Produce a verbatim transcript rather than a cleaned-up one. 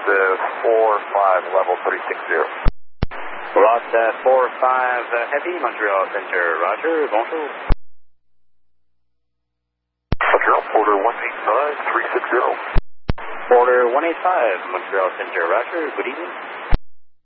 uh, four five, level three six zero. Lot uh, four five uh, Heavy, Montreal Center, roger, bonjour. Montreal, Porter one eight five, three six zero. Porter one eight five, Montreal Center, roger, good evening.